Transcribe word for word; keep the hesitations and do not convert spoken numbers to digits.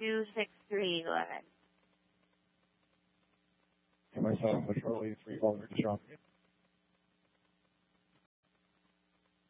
two six three. Go ahead. Myself, Charlie three four, John.